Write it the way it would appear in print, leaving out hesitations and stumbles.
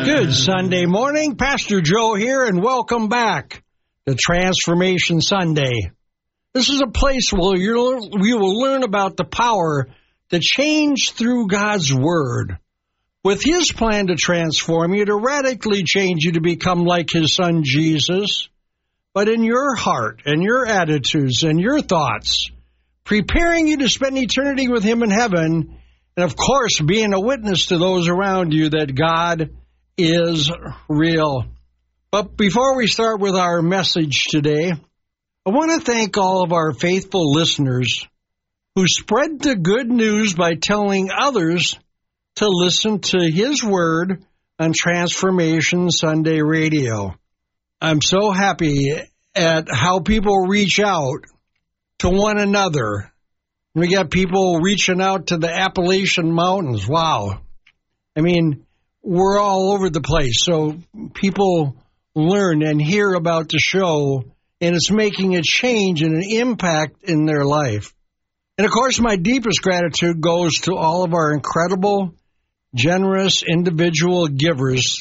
Good Sunday morning. Pastor Joe here, and welcome back to Transformation Sunday. This is a place where you will learn about the power to change through God's Word. With His plan to transform you, to radically change you to become like His Son Jesus, but in your heart and your attitudes and your thoughts, preparing you to spend eternity with Him in heaven, and of course, being a witness to those around you that God is real. But before we start with our message today, I want to thank all of our faithful listeners who spread the good news by telling others to listen to His Word on Transformation Sunday Radio. I'm so happy at how people reach out to one another. We got people reaching out to the Appalachian Mountains. Wow. I mean, we're all over the place, so people learn and hear about the show, and it's making a change and an impact in their life. And, of course, my deepest gratitude goes to all of our incredible, generous individual givers